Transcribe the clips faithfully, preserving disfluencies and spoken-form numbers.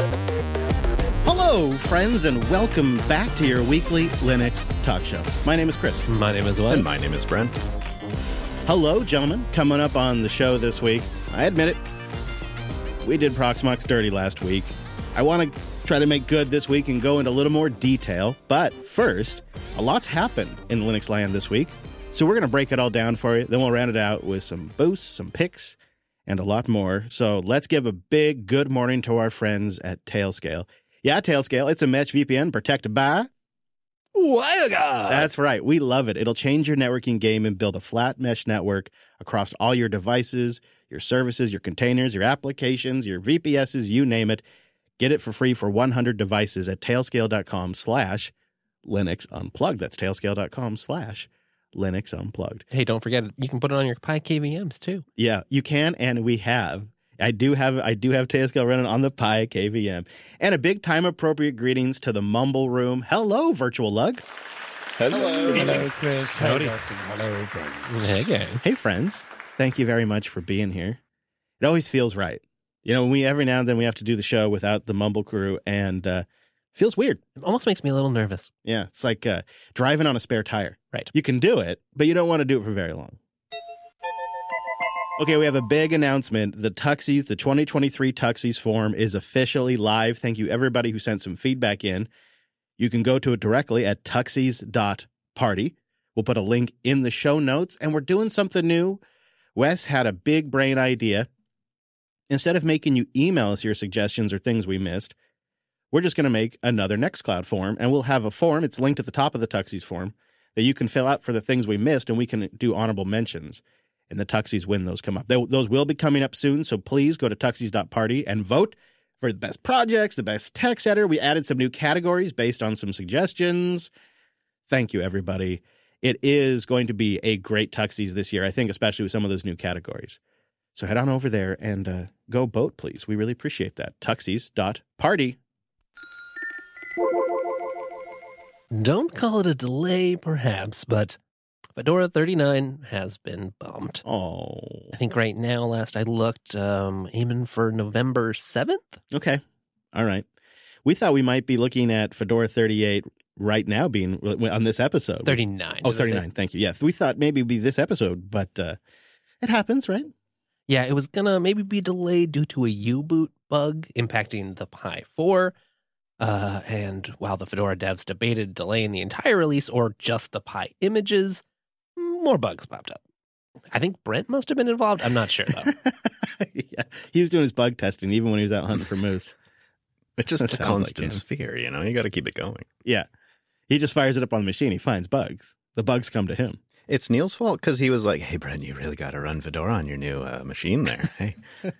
Hello, friends, and welcome back to your weekly Linux talk show. My name is Chris. My name is Wes. And my name is Brent. Hello, gentlemen. Coming up on the show this week, I admit it, we did Proxmox dirty last week. I want to try to make good this week and go into a little more detail. But first, a lot's happened in Linux land this week. So we're going to break it all down for you. Then we'll round it out with some boosts, some picks, and a lot more. So let's give a big good morning to our friends at Tailscale. Yeah, Tailscale. It's a mesh V P N protected by WireGuard. That's right. We love it. It'll change your networking game and build a flat mesh network across all your devices, your services, your containers, your applications, your V P Ss, you name it. Get it for free for one hundred devices at tailscale.com slash Linux Unplugged. That's tailscale.com slash Linux Unplugged. Hey, don't forget, you can put it on your Pi K V Ms too. Yeah, you can, and we have. I do have I do have Tailscale running on the Pi K V M. And a big time-appropriate greetings to the Mumble Room. Hello, Virtual Lug. Hello. Hello, Chris. Howdy. Hello, Brent. Hey, gang. Hey, friends. Thank you very much for being here. It always feels right. You know, we every now and then we have to do the show without the Mumble crew, and uh feels weird. It almost makes me a little nervous. Yeah, it's like uh, driving on a spare tire. Right. You can do it, but you don't want to do it for very long. Okay, we have a big announcement. The Tuxies, the twenty twenty-three Tuxies form is officially live. Thank you, everybody who sent some feedback in. You can go to it directly at tuxies dot party. We'll put a link in the show notes, and we're doing something new. Wes had a big brain idea. Instead of making you email us your suggestions or things we missed, we're just going to make another Nextcloud form, and we'll have a form. It's linked at the top of the Tuxies form that you can fill out for the things we missed, and we can do honorable mentions. And the Tuxies when those come up. They, those will be coming up soon, so please go to tuxies dot party and vote for the best projects, the best text editor. We added some new categories based on some suggestions. Thank you, everybody. It is going to be a great Tuxies this year, I think, especially with some of those new categories. So head on over there and uh, go vote, please. We really appreciate that. tuxies dot party. Don't call it a delay, perhaps, but Fedora thirty-nine has been bumped. Oh. I think right now, last I looked, um, aiming for November seventh. Okay. All right. We thought we might be looking at Fedora thirty-eight right now being on this episode. thirty-nine. Oh, thirty-nine. Thank you. Yes. We thought maybe it'd be this episode, but uh, it happens, right? Yeah, it was going to maybe be delayed due to a U-boot bug impacting the Pi four. Uh, and while the Fedora devs debated delaying the entire release or just the Pi images, more bugs popped up. I think Brent must have been involved. I'm not sure, though. Yeah, he was doing his bug testing even when he was out hunting for moose. It's just That a sounds constant like him. sphere, you know? You got to keep it going. Yeah. He just fires it up on the machine. He finds bugs. The bugs come to him. It's Neil's fault because he was like, hey, Brent, you really got to run Fedora on your new uh, machine there. Hey.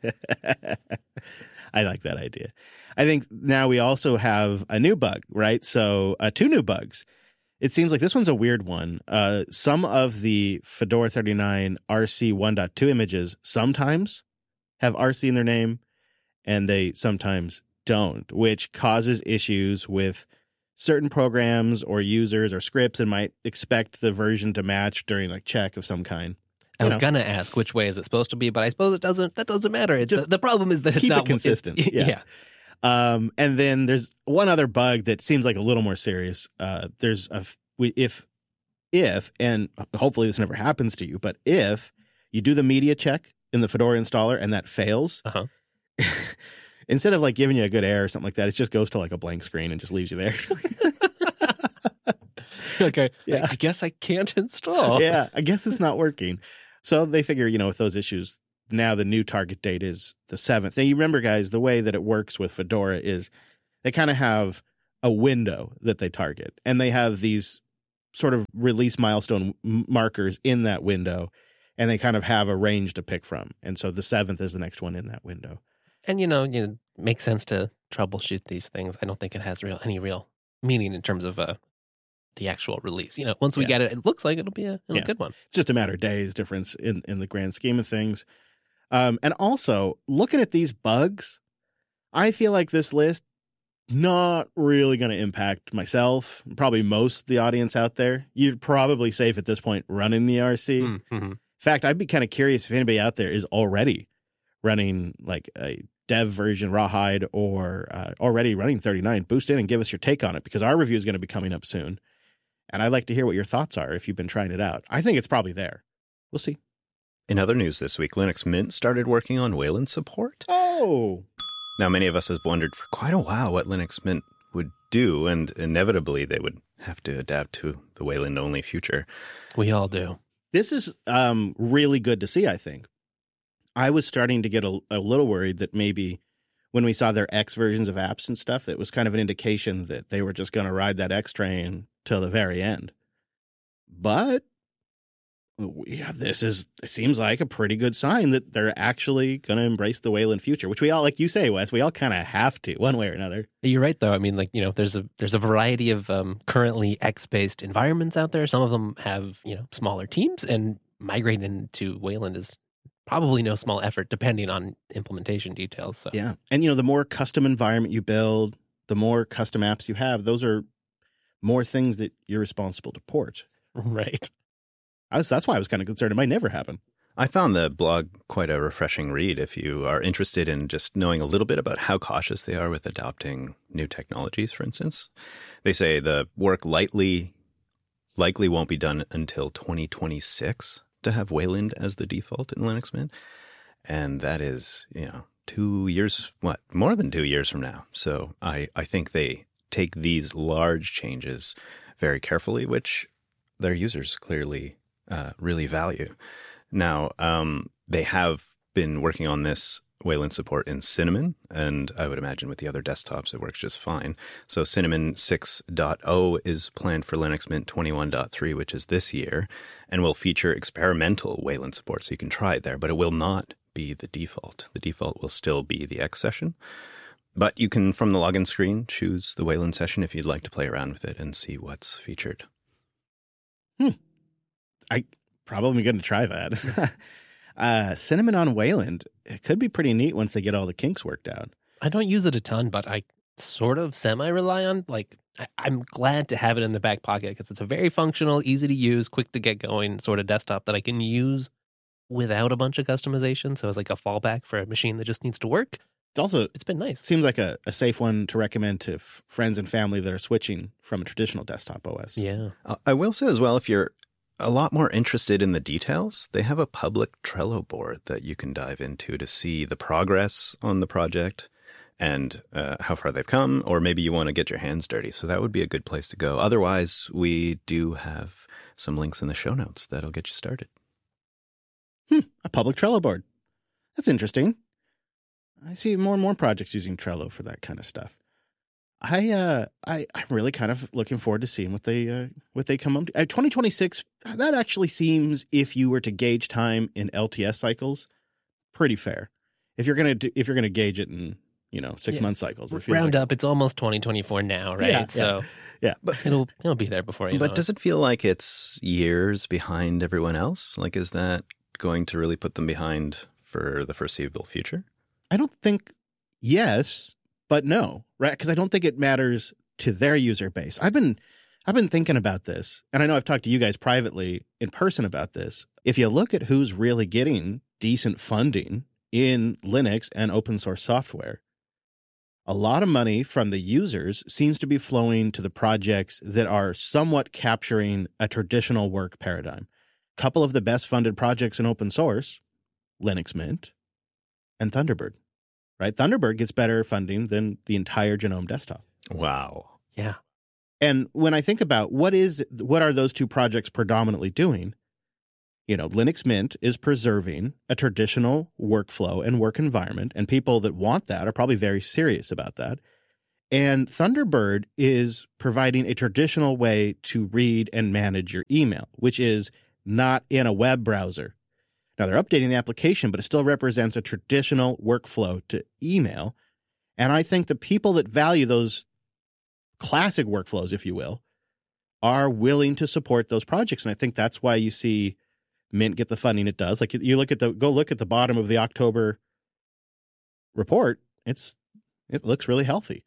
I like that idea. I think now we also have a new bug, right? So uh, two new bugs. It seems like this one's a weird one. Uh, some of the Fedora thirty-nine R C one point two images sometimes have R C in their name, and they sometimes don't, which causes issues with certain programs or users or scripts and might expect the version to match during a check of some kind. I You was know? gonna ask which way is it supposed to be, but I suppose it doesn't. That doesn't matter. It's Just the, the problem is that it's keep it not consistent. It, Yeah. yeah. Um, and then there's one other bug that seems like a little more serious. Uh, there's a we, if if and hopefully this never happens to you, but if you do the media check in the Fedora installer and that fails, Uh-huh. instead of like giving you a good error or something like that, it just goes to like a blank screen and just leaves you there. Okay. Yeah. I, I guess I can't install. Yeah, I guess it's not working. So they figure, you know, with those issues, now the new target date is the seventh. Now, you remember, guys, the way that it works with Fedora is they kind of have a window that they target, and they have these sort of release milestone m- markers in that window, and they kind of have a range to pick from. And so the seventh is the next one in that window. And, you know, you know, makes sense to troubleshoot these things. I don't think it has real any real meaning in terms of uh, the actual release. You know, once we Yeah. get it, it looks like it'll be a, it'll Yeah. a good one. It's just a matter of days difference in, in the grand scheme of things. Um, and also, looking at these bugs, I feel like this list not really going to impact myself, probably most the audience out there. You're probably safe at this point running the R C. Mm-hmm. In fact, I'd be kind of curious if anybody out there is already running like a dev version, Rawhide, or uh, already running thirty-nine, boost in and give us your take on it, because our review is going to be coming up soon. And I'd like to hear what your thoughts are if you've been trying it out. I think it's probably there. We'll see. In other news this week, Linux Mint started working on Wayland support. Oh! Now, many of us have wondered for quite a while what Linux Mint would do, and inevitably they would have to adapt to the Wayland-only future. We all do. This is um, really good to see, I think. I was starting to get a, a little worried that maybe when we saw their X versions of apps and stuff, it was kind of an indication that they were just going to ride that X train till the very end. But yeah, this is, it seems like a pretty good sign that they're actually going to embrace the Wayland future, which we all, like you say, Wes, we all kind of have to one way or another. You're right, though. I mean, like, you know, there's a there's a variety of um, currently X-based environments out there. Some of them have, you know, smaller teams, and migrating to Wayland is probably no small effort, depending on implementation details. So yeah. And, you know, the more custom environment you build, the more custom apps you have, those are more things that you're responsible to port. Right. I was, that's why I was kind of concerned it might never happen. I found the blog quite a refreshing read if you are interested in just knowing a little bit about how cautious they are with adopting new technologies, for instance. They say the work lightly, likely won't be done until twenty twenty-six to have Wayland as the default in Linux Mint. And that is, you know, two years, what, more than two years from now. So I, I think they take these large changes very carefully, which their users clearly uh, really value. Now, um, they have been working on this Wayland support in Cinnamon, and I would imagine with the other desktops it works just fine. So Cinnamon six point oh is planned for Linux Mint twenty-one point three, which is this year, and will feature experimental Wayland support, so you can try it there, but it will not be the default. The default will still be the X session, but you can, from the login screen, choose the Wayland session if you'd like to play around with it and see what's featured. Hmm. I probably going to try that. uh, Cinnamon on Wayland, it could be pretty neat once they get all the kinks worked out. I don't use it a ton, but I sort of semi-rely on, like, I, I'm glad to have it in the back pocket because it's a very functional, easy to use, quick to get going sort of desktop that I can use without a bunch of customization. So it's like a fallback for a machine that just needs to work. It's also, it's been nice. Seems like a, a safe one to recommend to f- friends and family that are switching from a traditional desktop O S. Yeah. Uh, I will say as well, if you're a lot more interested in the details, they have a public Trello board that you can dive into to see the progress on the project and uh, how far they've come, or maybe you want to get your hands dirty. So that would be a good place to go. Otherwise, we do have some links in the show notes that'll get you started. Hmm, a public Trello board. That's interesting. I see more and more projects using Trello for that kind of stuff. I uh I I'm really kind of looking forward to seeing what they uh, what they come up to. Uh, twenty twenty-six, that actually seems, if you were to gauge time in L T S cycles, pretty fair. If you're gonna do, if you're gonna gauge it in, you know, six yeah. month cycles, it feels round like, up, it's almost twenty twenty-four now, right? Yeah, so yeah, but it'll it'll be there before you. But know does it. it feel like it's years behind everyone else? Like, is that going to really put them behind for the foreseeable future? I don't think yes, but no, right? Because I don't think it matters to their user base. I've been I've been thinking about this, and I know I've talked to you guys privately in person about this. If you look at who's really getting decent funding in Linux and open source software, a lot of money from the users seems to be flowing to the projects that are somewhat capturing a traditional work paradigm. A couple of the best funded projects in open source, Linux Mint and Thunderbird. Right? Thunderbird gets better funding than the entire GNOME desktop. Wow. Yeah. And when I think about what is what are those two projects predominantly doing, you know, Linux Mint is preserving a traditional workflow and work environment, and people that want that are probably very serious about that. And Thunderbird is providing a traditional way to read and manage your email, which is not in a web browser. Now, they're updating the application, but it still represents a traditional workflow to email. And I think the people that value those classic workflows, if you will, are willing to support those projects. And I think that's why you see Mint get the funding it does. Like, you look at the go look at the bottom of the October report, it's it looks really healthy.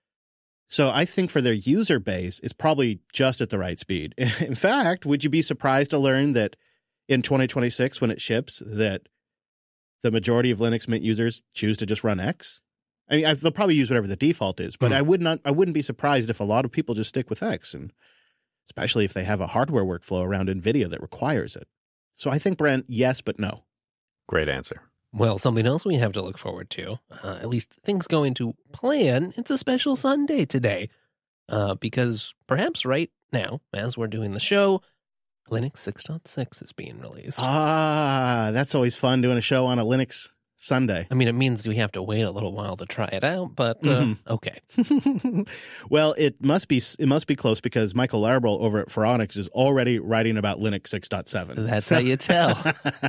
So I think for their user base, it's probably just at the right speed. In fact, would you be surprised to learn that in twenty twenty-six, when it ships, that the majority of Linux Mint users choose to just run X. I mean, I, they'll probably use whatever the default is, but mm. I would not. I wouldn't be surprised if a lot of people just stick with X, and especially if they have a hardware workflow around NVIDIA that requires it. So I think, Brent, yes, but no. Great answer. Well, something else we have to look forward to, uh, at least things going to plan, it's a special Sunday today, uh, because perhaps right now, as we're doing the show, Linux six point six is being released. Ah, that's always fun doing a show on a Linux Sunday. I mean, it means we have to wait a little while to try it out, but uh, mm-hmm. okay. Well, it must be it must be close because Michael Larable over at Phoronix is already writing about Linux six point seven. That's so. How you tell.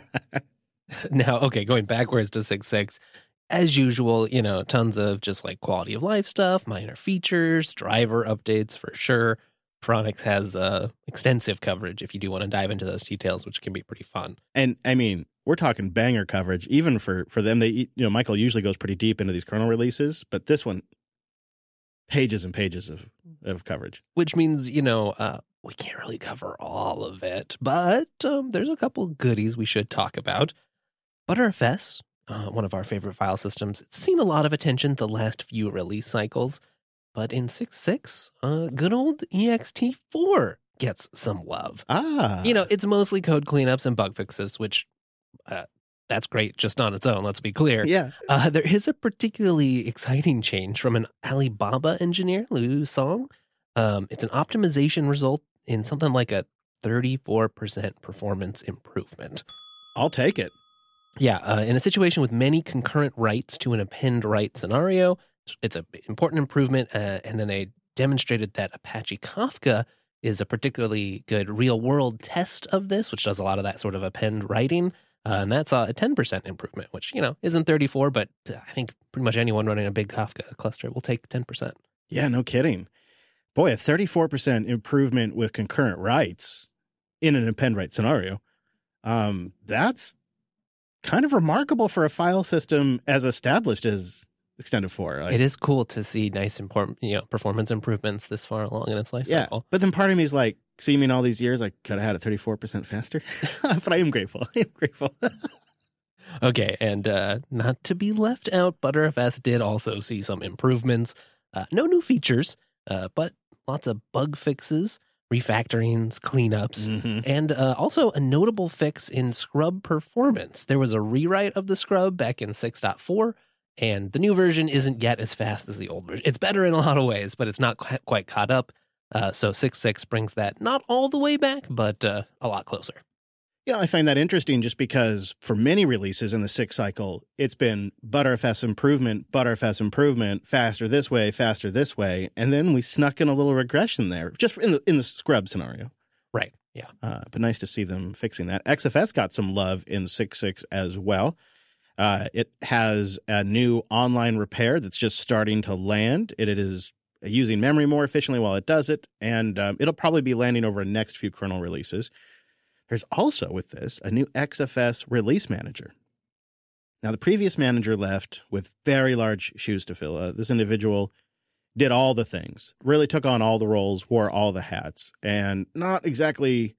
Now, okay, going backwards to six point six, as usual, you know, tons of just like quality of life stuff, minor features, driver updates for sure. Phoronix has uh, extensive coverage if you do want to dive into those details, which can be pretty fun. And I mean, we're talking banger coverage, even for, for them. They, you know, Michael usually goes pretty deep into these kernel releases, but this one, pages and pages of, of coverage. Which means, you know, uh, we can't really cover all of it, but um, there's a couple goodies we should talk about. Btrfs, uh, one of our favorite file systems, it's seen a lot of attention the last few release cycles, but in six point six, uh, good old E X T four gets some love. Ah. You know, it's mostly code cleanups and bug fixes, which uh, that's great just on its own, let's be clear. Yeah. Uh, there is a particularly exciting change from an Alibaba engineer, Liu Song. Um, it's an optimization result in something like a thirty-four percent performance improvement. I'll take it. Yeah, uh, in a situation with many concurrent writes to an append write scenario, it's an important improvement, uh, and then they demonstrated that Apache Kafka is a particularly good real-world test of this, which does a lot of that sort of append writing, uh, and that's uh, a ten percent improvement, which, you know, isn't thirty-four, but I think pretty much anyone running a big Kafka cluster will take ten percent. Yeah, no kidding. Boy, a thirty-four percent improvement with concurrent writes in an append write scenario, um, that's kind of remarkable for a file system as established as Extended four. Like, it is cool to see nice important, you know, performance improvements this far along in its life yeah, cycle. But then part of me is like, see me in all these years, I could have had it thirty-four percent faster. But I am grateful. I am grateful. Okay, and uh, not to be left out, Btrfs did also see some improvements. Uh, no new features, uh, but lots of bug fixes, refactorings, cleanups, mm-hmm. and uh, also a notable fix in scrub performance. There was a rewrite of the scrub back in six point four, and the new version isn't yet as fast as the old version. It's better in a lot of ways, but it's not qu- quite caught up. Uh, so six point six brings that not all the way back, but uh, a lot closer. You know, I find that interesting just because for many releases in the six cycle, it's been Btrfs improvement, Btrfs improvement, faster this way, faster this way. And then we snuck in a little regression there, just in the in the scrub scenario. Right, yeah. Uh, but nice to see them fixing that. X F S got some love in six point six as well. Uh, it has a new online repair that's just starting to land. It, it is using memory more efficiently while it does it, and um, it'll probably be landing over the next few kernel releases. There's also, with this, a new X F S release manager. Now, the previous manager left with very large shoes to fill. Uh, this individual did all the things, really took on all the roles, wore all the hats, and not exactly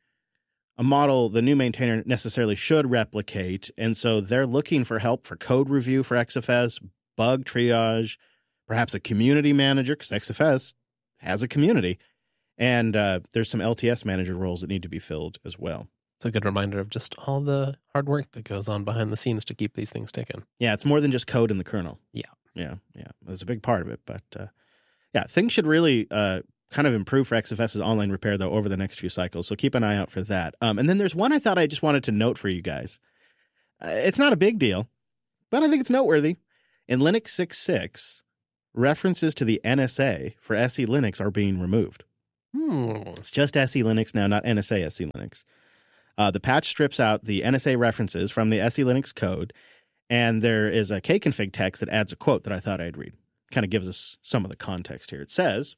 a model the new maintainer necessarily should replicate. And so they're looking for help for code review for X F S, bug triage, perhaps a community manager, because X F S has a community. And uh, there's some L T S manager roles that need to be filled as well. It's a good reminder of just all the hard work that goes on behind the scenes to keep these things ticking. Yeah, it's more than just code in the kernel. Yeah. Yeah, yeah. It's a big part of it. But uh, yeah, things should really uh, kind of improve for XFS's online repair, though, over the next few cycles. So keep an eye out for that. Um, and then there's one I thought I just wanted to note for you guys. Uh, it's not a big deal, but I think it's noteworthy. In Linux six point six, references to the N S A for S E Linux are being removed. Hmm. It's just S E Linux now, not N S A S E Linux. Uh, the patch strips out the N S A references from the S E Linux code, and there is a kconfig text that adds a quote that I thought I'd read. Kind of gives us some of the context here. It says,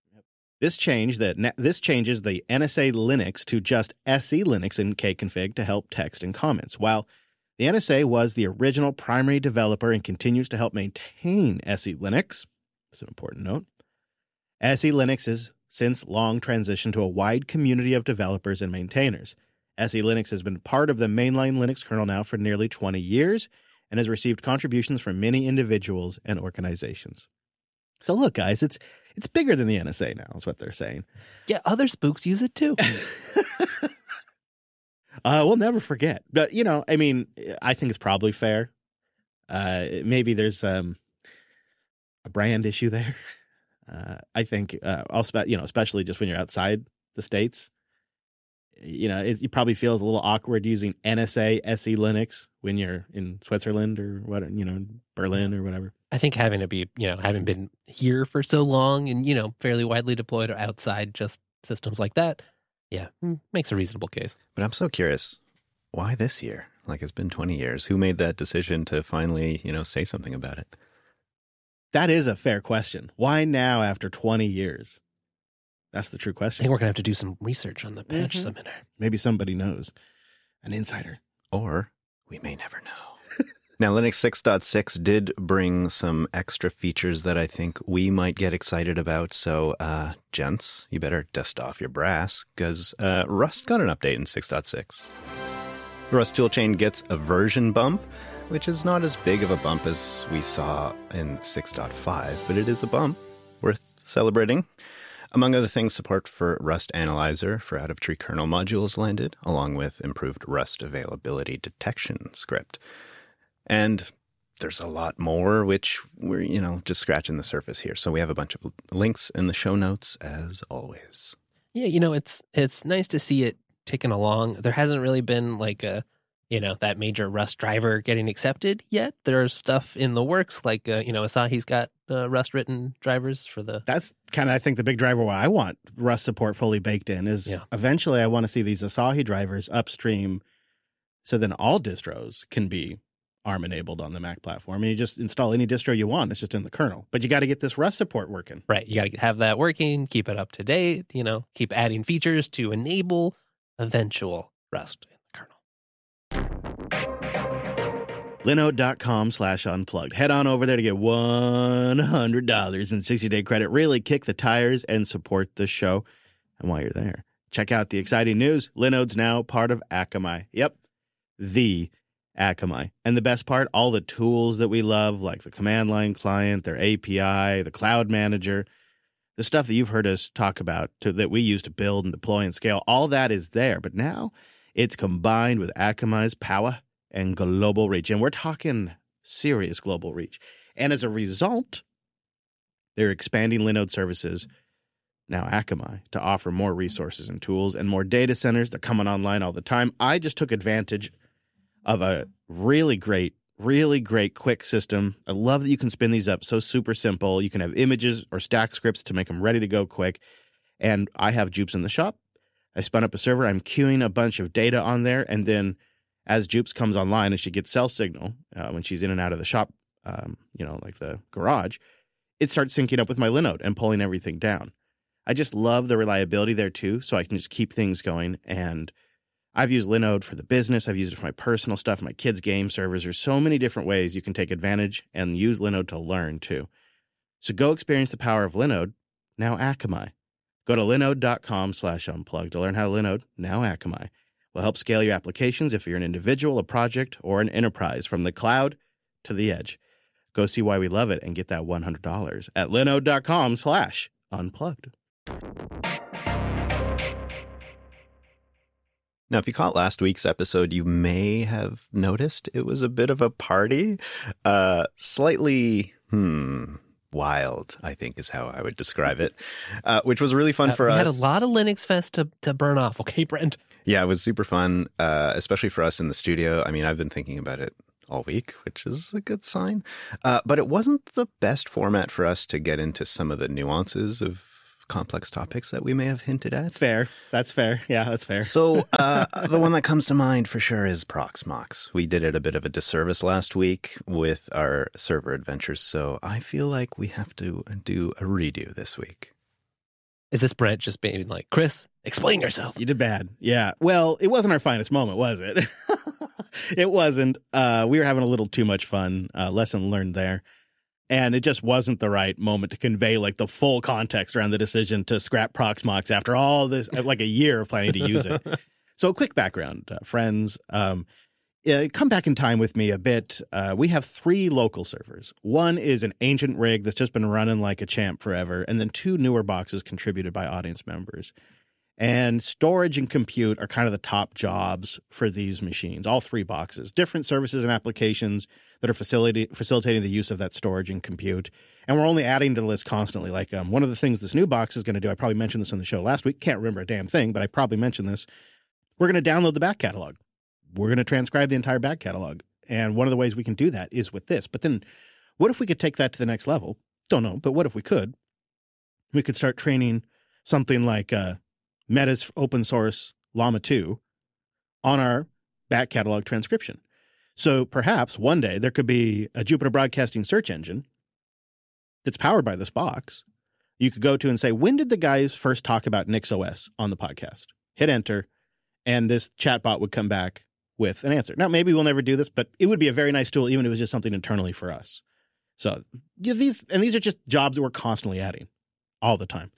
this change that this changes the N S A Linux to just S E Linux in kconfig to help text and comments. While the N S A was the original primary developer and continues to help maintain S E Linux, that's an important note, S E Linux has since long transitioned to a wide community of developers and maintainers. S E Linux has been part of the mainline Linux kernel now for nearly twenty years, and has received contributions from many individuals and organizations. So look, guys, it's it's bigger than the N S A now, is what they're saying. Yeah, other spooks use it too. uh, we'll never forget. But, you know, I mean, I think it's probably fair. Uh, maybe there's um, a brand issue there. Uh, I think, uh, I'll spe- you know, especially just when you're outside the States, you know, it, it probably feels a little awkward using N S A S E Linux when you're in Switzerland or what, you know, Berlin or whatever. I think having to be, you know, having been here for so long and, you know, fairly widely deployed or outside just systems like that, yeah, makes a reasonable case. But I'm so curious, why this year? Like, it's been twenty years. Who made that decision to finally, you know, say something about it? That is a fair question. Why now after twenty years? That's the true I question. think we're going to have to do some research on the patch Mm-hmm. submitter. Maybe somebody knows. An insider. Or we may never know. Now, Linux six point six did bring some extra features that I think we might get excited about. So, uh, gents, you better dust off your brass because uh, Rust got an update in six point six. The Rust toolchain gets a version bump, which is not as big of a bump as we saw in six point five, but it is a bump worth celebrating. Among other things, support for Rust Analyzer for out-of-tree kernel modules landed, along with improved Rust availability detection script. And there's a lot more, which we're, you know, just scratching the surface here. So we have a bunch of links in the show notes, as always. Yeah, you know, it's it's nice to see it ticking along. There hasn't really been like a, you know, that major Rust driver getting accepted yet. There's stuff in the works, like, uh, you know, Asahi's got uh, Rust-written drivers for the... That's kind of, I think, the big driver why I want Rust support fully baked in is Yeah. eventually I want to see these Asahi drivers upstream so then all distros can be ARM enabled on the Mac platform. And you just install any distro you want. It's just in the kernel. But you got to get this Rust support working. Right, you got to have that working, keep it up to date, you know, keep adding features to enable eventual Rust in the kernel. Linode.com slash unplugged. Head on over there to get one hundred dollars in sixty-day credit. Really kick the tires and support the show. And while you're there, check out the exciting news. Linode's now part of Akamai. Yep, the Akamai. And the best part, all the tools that we love, like the command line client, their A P I, the cloud manager, the stuff that you've heard us talk about to, that we use to build and deploy and scale, all that is there. But now it's combined with Akamai's power and global reach. And we're talking serious global reach. And as a result, they're expanding Linode services, now Akamai, to offer more resources and tools and more data centers. They're coming online all the time. I just took advantage of a really great, really great quick system. I love that you can spin these up so super simple. You can have images or stack scripts to make them ready to go quick. And I have Jupes in the shop. I spun up a server. I'm queuing a bunch of data on there. And then as Jupes comes online and she gets cell signal uh, when she's in and out of the shop, um, you know, like the garage, it starts syncing up with my Linode and pulling everything down. I just love the reliability there too. So I can just keep things going. And I've used Linode for the business. I've used it for my personal stuff, my kids' game servers. There's so many different ways you can take advantage and use Linode to learn too. So go experience the power of Linode, now Akamai. Go to linode.com slash unplugged to learn how Linode, now Akamai, will help scale your applications if you're an individual, a project, or an enterprise from the cloud to the edge. Go see why we love it and get that one hundred dollars at linode.com slash unplugged. Now, if you caught last week's episode, you may have noticed it was a bit of a party. Uh, slightly, hmm, wild, I think is how I would describe it, uh, which was really fun Uh, for we us. had a lot of Linux Fest to, to burn off, okay, Brent? Yeah, it was super fun, uh, especially for us in the studio. I mean, I've been thinking about it all week, which is a good sign. Uh, but it wasn't the best format for us to get into some of the nuances of complex topics that we may have hinted at. Fair. That's fair. Yeah, that's fair. So uh, the one that comes to mind for sure is Proxmox. We did it a bit of a disservice last week with our server adventures, so I feel like we have to do a redo this week. Is this Brent just being like, Chris, explain yourself? You did bad. Yeah. Well, it wasn't our finest moment, was it? It wasn't. Uh, we were having a little too much fun. Uh, lesson learned there. And it just wasn't the right moment to convey like the full context around the decision to scrap Proxmox after all this, like a year of planning to use it. So a quick background, uh, friends. Um, uh, come back in time with me a bit. Uh, we have three local servers. One is an ancient rig that's just been running like a champ forever, and then two newer boxes contributed by audience members. And storage and compute are kind of the top jobs for these machines, all three boxes. Different services and applications that are facilitating facilitating the use of that storage and compute. And we're only adding to the list constantly. Like um, one of the things this new box is going to do, I probably mentioned this on the show last week. Can't remember a damn thing, but I probably mentioned this. We're going to download the back catalog. We're going to transcribe the entire back catalog. And one of the ways we can do that is with this. But then what if we could take that to the next level? Don't know, but what if we could? We could start training something like uh, Meta's open source Llama two on our back catalog transcription. So perhaps one day there could be a Jupiter Broadcasting search engine that's powered by this box. You could go to and say, when did the guys first talk about NixOS on the podcast? Hit enter, and this chatbot would come back with an answer. Now, maybe we'll never do this, but it would be a very nice tool, even if it was just something internally for us. So yeah, these, and these are just jobs that we're constantly adding all the time.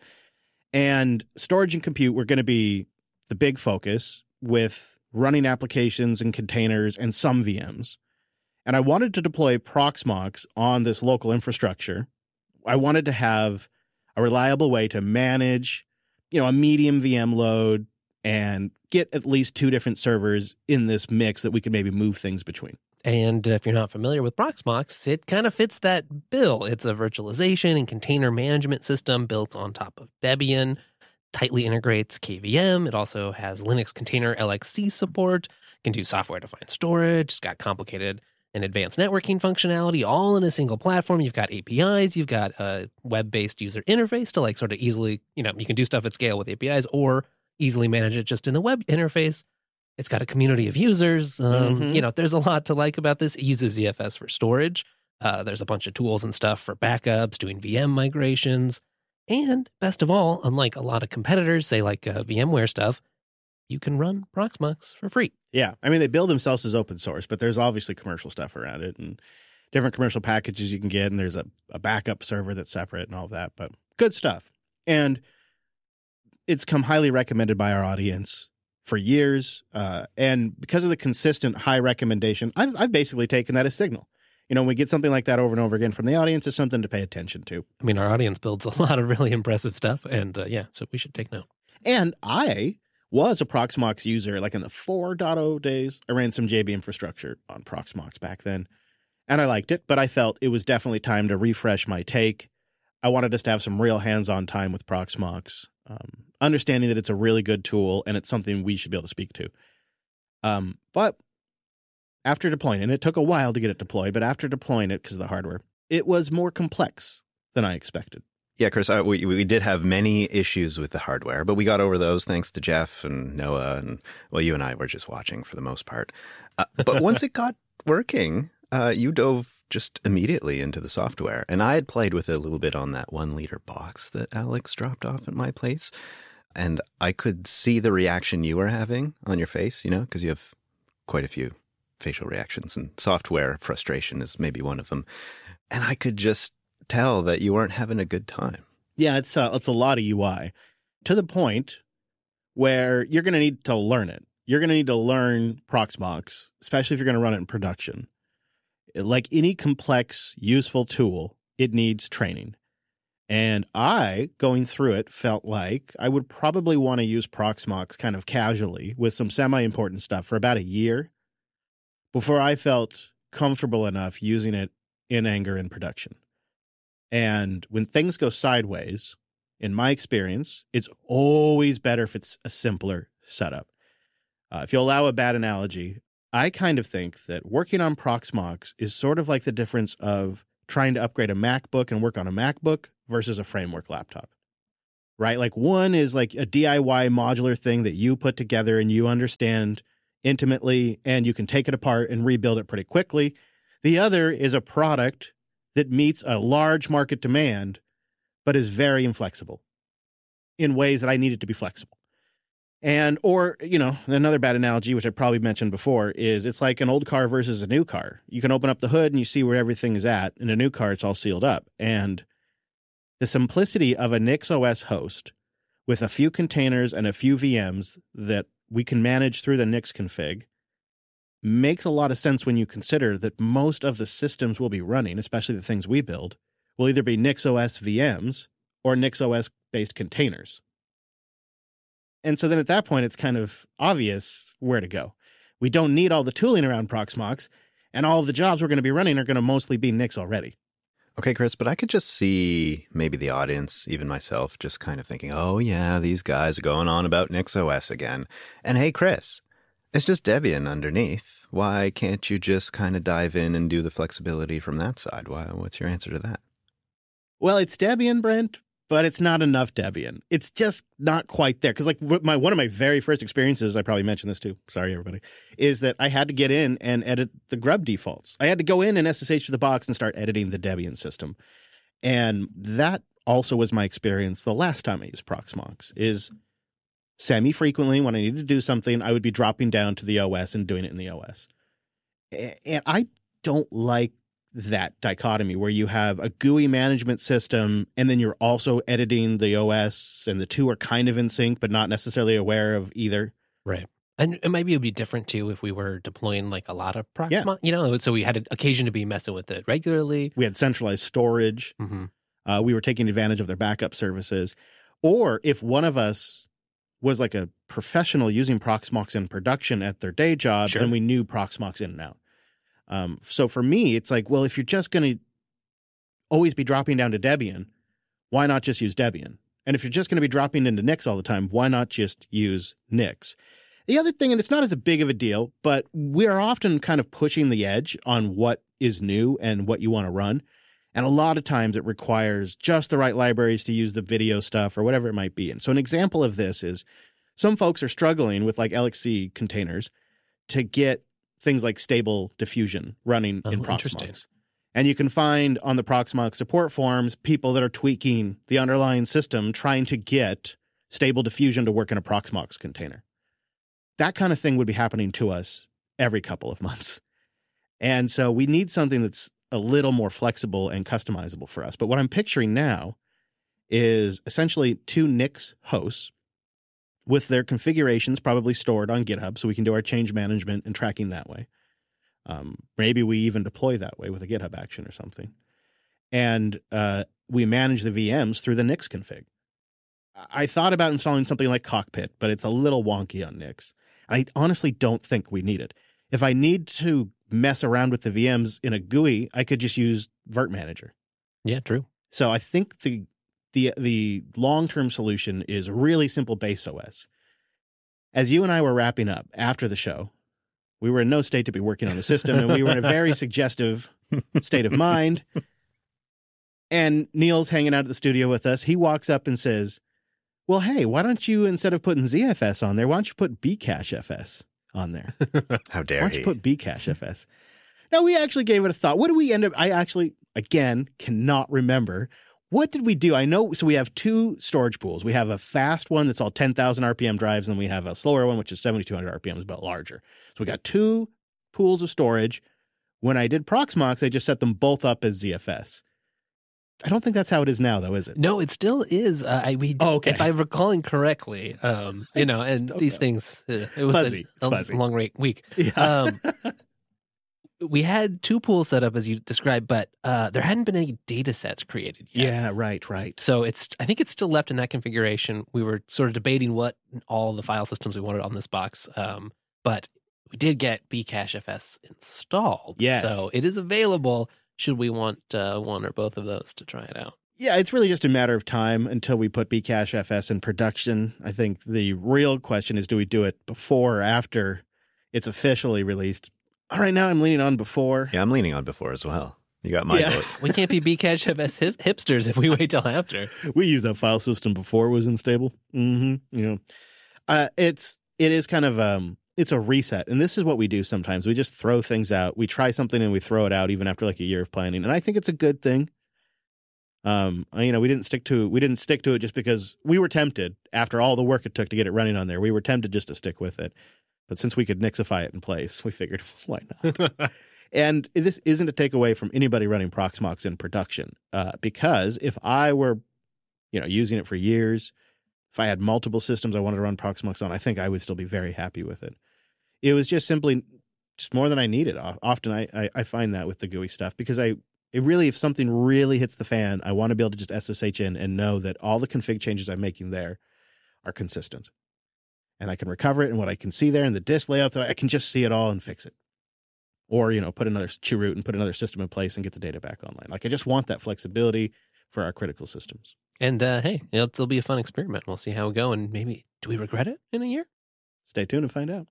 And storage and compute were going to be the big focus, with running applications and containers and some V Ms. And I wanted to deploy Proxmox on this local infrastructure. I wanted to have a reliable way to manage, you know, a medium V M load and get at least two different servers in this mix that we could maybe move things between. And if you're not familiar with Proxmox, it kind of fits that bill. It's a virtualization and container management system built on top of Debian, tightly integrates K V M. It also has Linux container L X C support, can do software-defined storage. It's got complicated and advanced networking functionality all in a single platform. You've got A P Is, you've got a web-based user interface to like sort of easily, you know, you can do stuff at scale with A P Is or easily manage it just in the web interface. It's got a community of users. Um, Mm-hmm. You know, there's a lot to like about this. It uses Z F S for storage. Uh, there's a bunch of tools and stuff for backups, doing V M migrations. And best of all, unlike a lot of competitors, say like uh, VMware stuff, you can run Proxmox for free. Yeah. I mean, they build themselves as open source, but there's obviously commercial stuff around it and different commercial packages you can get. And there's a, a backup server that's separate and all of that, but good stuff. And it's come highly recommended by our audience for years. Uh, and because of the consistent high recommendation, I've, I've basically taken that as signal. You know, when we get something like that over and over again from the audience, it's something to pay attention to. I mean, our audience builds a lot of really impressive stuff. And uh, yeah, so we should take note. And I was a Proxmox user, like in the four point oh days. I ran some J B infrastructure on Proxmox back then, and I liked it, but I felt it was definitely time to refresh my take. I wanted us to have some real hands-on time with Proxmox, um, understanding that it's a really good tool and it's something we should be able to speak to. Um, but after deploying it, and it took a while to get it deployed, but after deploying it because of the hardware, it was more complex than I expected. Yeah, Chris, uh, we we did have many issues with the hardware, but we got over those thanks to Jeff and Noah, and well, you and I were just watching for the most part. Uh, but once it got working, uh, you dove just immediately into the software, and I had played with it a little bit on that one liter box that Alex dropped off at my place, and I could see the reaction you were having on your face, you know, because you have quite a few facial reactions, and software frustration is maybe one of them, and I could just tell that you weren't having a good time. Yeah, it's uh, it's a lot of U I to the point where you're going to need to learn it. You're going to need to learn Proxmox, especially if you're going to run it in production. Like any complex, useful tool, it needs training. And I, going through it, felt like I would probably want to use Proxmox kind of casually with some semi-important stuff for about a year before I felt comfortable enough using it in anger in production. And when things go sideways, in my experience, it's always better if it's a simpler setup. Uh, if you allow a bad analogy, I kind of think that working on Proxmox is sort of like the difference of trying to upgrade a MacBook and work on a MacBook versus a framework laptop, right? Like one is like a D I Y modular thing that you put together and you understand intimately, and you can take it apart and rebuild it pretty quickly. The other is a product that meets a large market demand, but is very inflexible in ways that I need it to be flexible. And, or, you know, another bad analogy, which I probably mentioned before, is it's like an old car versus a new car. You can open up the hood and you see where everything is at. In a new car, it's all sealed up. And the simplicity of a NixOS host with a few containers and a few V Ms that we can manage through the Nix config makes a lot of sense when you consider that most of the systems we'll be running, especially the things we build, will either be NixOS V Ms or NixOS-based containers. And so then at that point, it's kind of obvious where to go. We don't need all the tooling around Proxmox, and all of the jobs we're going to be running are going to mostly be Nix already. Okay, Chris, but I could just see maybe the audience, even myself, just kind of thinking, oh, yeah, these guys are going on about NixOS again. And hey, Chris, it's just Debian underneath. Why can't you just kind of dive in and do the flexibility from that side? Why? What's your answer to that? Well, it's Debian, Brent, but it's not enough Debian. It's just not quite there. Because like my one of my very first experiences, I probably mentioned this too, sorry everybody, is that I had to get in and edit the grub defaults. I had to go in and S S H to the box and start editing the Debian system. And that also was my experience the last time I used Proxmox, is semi-frequently when I needed to do something, I would be dropping down to the O S and doing it in the O S. And I don't like that dichotomy where you have a G U I management system and then you're also editing the O S, and the two are kind of in sync but not necessarily aware of either. Right. And it maybe it would be different too if we were deploying like a lot of Proxmox, Yeah. you know, so we had an occasion to be messing with it regularly. We had centralized storage. Mm-hmm. Uh, we were taking advantage of their backup services. Or if one of us was like a professional using Proxmox in production at their day job, Sure. and we knew Proxmox in and out. Um, so for me, it's like, well, if you're just going to always be dropping down to Debian, why not just use Debian? And if you're just going to be dropping into Nix all the time, why not just use Nix? The other thing, and it's not as big of a deal, but we are often kind of pushing the edge on what is new and what you want to run. And a lot of times it requires just the right libraries to use the video stuff or whatever it might be. And so an example of this is some folks are struggling with like L X C containers to get things like stable diffusion running Oh, in interesting. Proxmox. And you can find on the Proxmox support forums people that are tweaking the underlying system trying to get stable diffusion to work in a Proxmox container. That kind of thing would be happening to us every couple of months. And so we need something that's a little more flexible and customizable for us. But what I'm picturing now is essentially two Nix hosts with their configurations probably stored on GitHub so we can do our change management and tracking that way. Um, maybe we even deploy that way with a GitHub action or something. And uh, we manage the V Ms through the Nix config. I thought about installing something like Cockpit, but it's a little wonky on Nix. I honestly don't think we need it. If I need to mess around with the V Ms in a G U I, I could just use Virt Manager. Yeah, true. So I think the the the long-term solution is really simple base O S. As you and I were wrapping up after the show, we were in no state to be working on the system, and we were in a very suggestive state of mind. And Neil's hanging out at the studio with us. He walks up and says, well, hey, why don't you, instead of putting Z F S on there, why don't you put Bcache F S on there? How dare Why don't he? you put Bcache F S? Now, we actually gave it a thought. What did we end up? I actually, again, cannot remember. What did we do? I know, so we have two storage pools. We have a fast one that's all ten thousand R P M drives, and we have a slower one, which is seventy-two hundred R P M, is about larger. So we got two pools of storage. When I did Proxmox, I just set them both up as Z F S. I don't think that's how it is now, though, is it? No, it still is. Uh, I we, Oh, okay. If I'm recalling correctly, um, you know, and don't these know. things, uh, it was Fuzzy. a, It's a fuzzy. long rate week. Yeah. Um, we had two pools set up as you described, but uh, there hadn't been any data sets created yet. yeah, right, right. So it's, I think it's still left in that configuration. We were sort of debating what all the file systems we wanted on this box. Um, but we did get Bcache F S installed. Yes. So it is available should we want uh, one or both of those to try it out. Yeah, it's really just a matter of time until we put Bcache F S in production. I think the real question is, do we do it before or after it's officially released? All right, now I'm leaning on before. Yeah, I'm leaning on before as well. You got my Yeah. vote. We can't be Bcache F S hip- hipsters if we wait till after. We used that file system before it was unstable. Mm-hmm. You know, uh, it's it is kind of um, it's a reset, and this is what we do sometimes. We just throw things out. We try something and we throw it out, even after like a year of planning. And I think it's a good thing. Um, you know, we didn't stick to we didn't stick to it just because we were tempted after all the work it took to get it running on there. We were tempted just to stick with it, but since we could Nixify it in place, we figured why not. And this isn't a takeaway from anybody running Proxmox in production, uh, because if I were, you know, using it for years, if I had multiple systems I wanted to run Proxmox on, I think I would still be very happy with it. It was just simply just more than I needed. Often I, I, I find that with the G U I stuff because I it really, if something really hits the fan, I want to be able to just S S H in and know that all the config changes I'm making there are consistent. And I can recover it and what I can see there in the disk layout, I can just see it all and fix it. Or, you know, put another chroot and put another system in place and get the data back online. Like I just want that flexibility for our critical systems. And uh, hey, it'll, it'll be a fun experiment. We'll see how we go. And maybe, do we regret it in a year? Stay tuned and find out.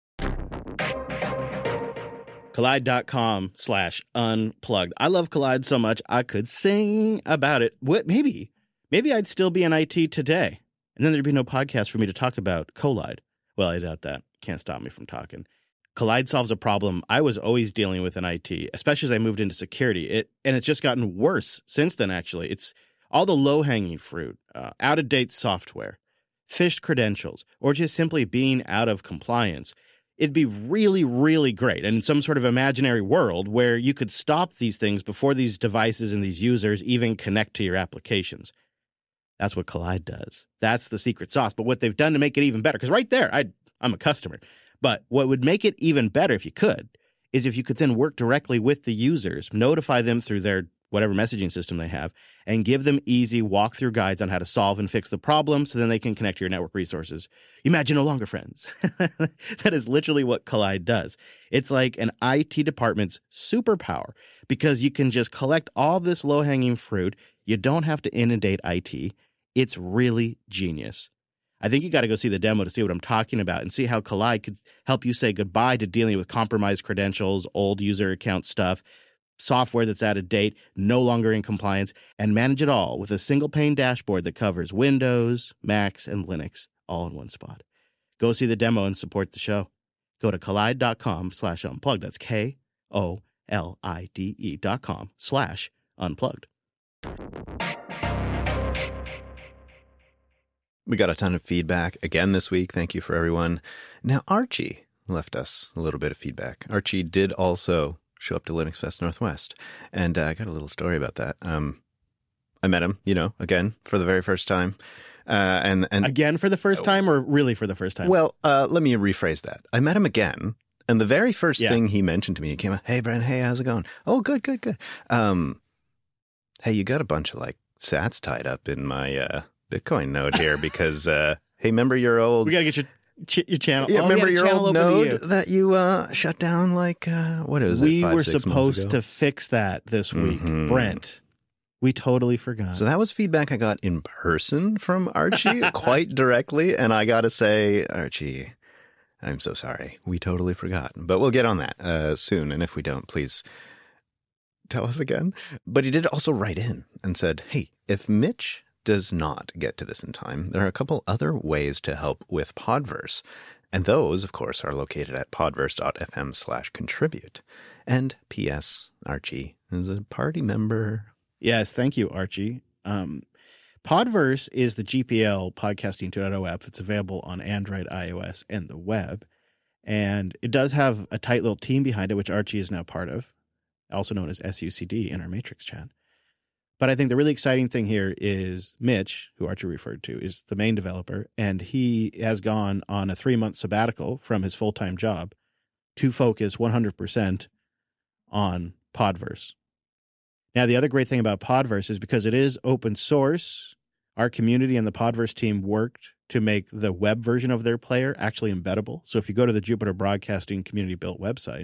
Kolide.com slash unplugged. I love Kolide so much I could sing about it. What? Maybe. Maybe I'd still be in I T today. And then there'd be no podcast for me to talk about Kolide. Well, I doubt that. Can't stop me from talking. Kolide solves a problem I was always dealing with in I T, especially as I moved into security. It And it's just gotten worse since then, actually. It's all the low-hanging fruit, uh, out-of-date software, phished credentials, or just simply being out of compliance. It'd be really, really great in some sort of imaginary world where you could stop these things before these devices and these users even connect to your applications. That's what Kolide does. That's the secret sauce. But what they've done to make it even better, because right there, I, I'm a customer. But what would make it even better if you could is if you could then work directly with the users, notify them through their whatever messaging system they have, and give them easy walkthrough guides on how to solve and fix the problem so then they can connect to your network resources. Imagine no longer friends. That is literally what Kolide does. It's like an I T department's superpower because you can just collect all this low-hanging fruit. You don't have to inundate I T. It's really genius. I think you got to go see the demo to see what I'm talking about and see how Kolide could help you say goodbye to dealing with compromised credentials, old user account stuff, software that's out of date, no longer in compliance, and manage it all with a single pane dashboard that covers Windows, Macs, and Linux all in one spot. Go see the demo and support the show. Go to kolide.com slash unplugged. That's K O L I D E dot com slash unplugged. We got a ton of feedback again this week. Thank you for everyone. Now, Archie left us a little bit of feedback. Archie did also show up to Linux Fest Northwest. And uh, I got a little story about that. Um, I met him, you know, again, for the very first time. Uh, and, and Again for the first time or really for the first time? Well, uh, let me rephrase that. I met him again. And the very first yeah. thing he mentioned to me, he came up, hey, Brent, hey, how's it going? Oh, good, good, good. Um, hey, you got a bunch of like sats tied up in my uh, Bitcoin node here because, uh, hey, remember your old... We got to get your... Ch- your channel. Yeah, oh, remember your old node you. that you uh, shut down like, uh, what is we it, five, were six supposed months ago? to fix that this week. Mm-hmm. Brent, we totally forgot. So that was feedback I got in person from Archie quite directly. And I got to say, Archie, I'm so sorry. We totally forgot. But we'll get on that uh, soon. And if we don't, please tell us again. But he did also write in and said, hey, if Mitch does not get to this in time, there are a couple other ways to help with Podverse. And those, of course, are located at podverse.fm slash contribute. And P S. Archie is a party member. Yes, thank you, Archie. Um, Podverse is the G P L Podcasting two point oh app that's available on Android, iOS, and the web. And it does have a tight little team behind it, which Archie is now part of, also known as S U C D in our Matrix chat. But I think the really exciting thing here is Mitch, who Archie referred to, is the main developer, and he has gone on a three-month sabbatical from his full-time job to focus one hundred percent on Podverse. Now, the other great thing about Podverse is because it is open source, our community and the Podverse team worked to make the web version of their player actually embeddable. So if you go to the Jupiter Broadcasting community-built website,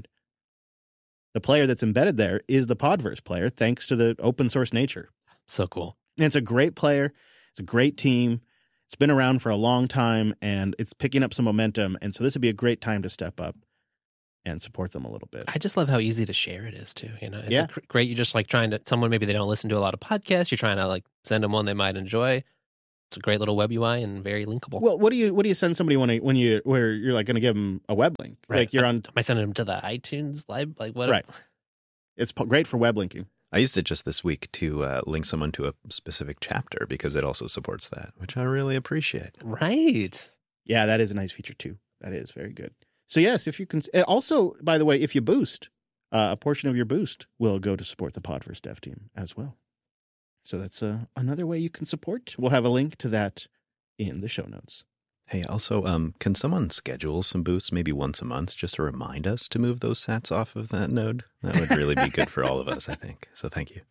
the player that's embedded there is the Podverse player, thanks to the open source nature. So cool. And it's a great player. It's a great team. It's been around for a long time, and it's picking up some momentum. And so this would be a great time to step up and support them a little bit. I just love how easy to share it is, too. You know, it's yeah. a great. You're just like trying to, someone maybe they don't listen to a lot of podcasts. You're trying to like send them one they might enjoy. It's a great little web U I and very linkable. Well, what do you what do you send somebody when when you where you're like going to give them a web link? Right. Like you're on. Am I sending them to the iTunes live? Like what? Right. It's great for web linking. I used it just this week to uh, link someone to a specific chapter because it also supports that, which I really appreciate. Right. Yeah, that is a nice feature too. That is very good. So yes, if you can. Also, by the way, if you boost, uh, a portion of your boost will go to support the Podverse dev team as well. So that's uh, another way you can support. We'll have a link to that in the show notes. Hey, also, um, can someone schedule some boosts maybe once a month just to remind us to move those sats off of that node? That would really be good for all of us, I think. So thank you.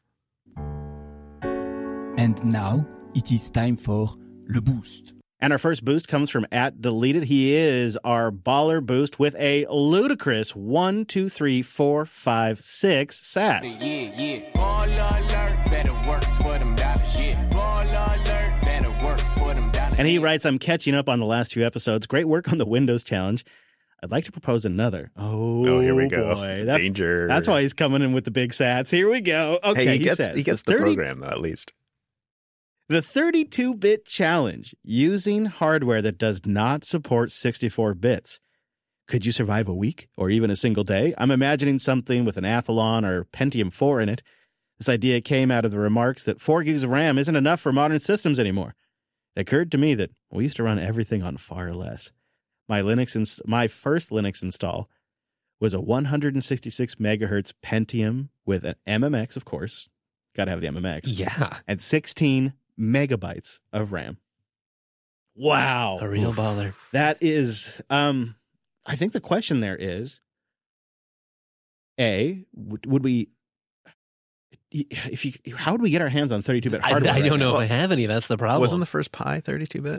And now it is time for Le Boost. And our first boost comes from at Deleted. He is our baller boost with a ludicrous one, two, three, four, five, six sats. Yeah, yeah. Baller alert, better work for them dollars. Yeah. Baller alert, better work for them dollars. And he writes, I'm catching up on the last two episodes. Great work on the Windows challenge. I'd like to propose another. Oh, oh here we go. Boy. That's, Danger. That's why he's coming in with the big sats. Here we go. Okay, hey, he, he gets, says. he gets the, the thirty program, though, at least. The thirty-two bit challenge, using hardware that does not support sixty-four bits. Could you survive a week or even a single day? I'm imagining something with an Athlon or Pentium four in it. This idea came out of the remarks that four gigs of RAM isn't enough for modern systems anymore. It occurred to me that we used to run everything on far less. My Linux, inst- my first Linux install was a one hundred sixty-six megahertz Pentium with an M M X, of course. Got to have the M M X. Yeah. And sixteen megabytes of RAM. Wow. A real Oof. baller. That is, um, I think the question there is, A, would, would we, if you, how would we get our hands on thirty-two bit hardware? I, I don't right know now? if I have any. That's the problem. Wasn't the first Pi thirty-two bit?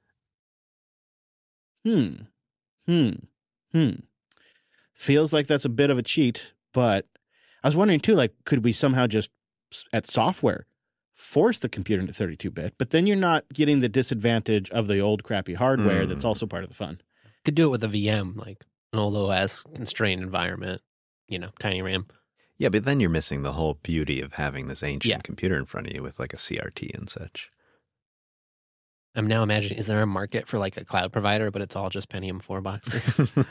Hmm. Hmm. Hmm. Feels like that's a bit of a cheat, but I was wondering too, like, could we somehow just, at software, force the computer into thirty-two bit, but then you're not getting the disadvantage of the old crappy hardware Mm. that's also part of the fun. Could do it with a V M, like an old O S constrained environment, you know, tiny RAM. Yeah, but then you're missing the whole beauty of having this ancient Yeah. computer in front of you with like a C R T and such. I'm now imagining, is there a market for like a cloud provider, but it's all just Pentium four boxes?